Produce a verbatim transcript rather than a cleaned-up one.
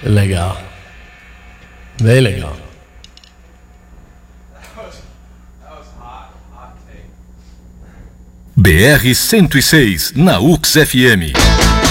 Legal. Bem legal. B R cento e seis, na U X F M.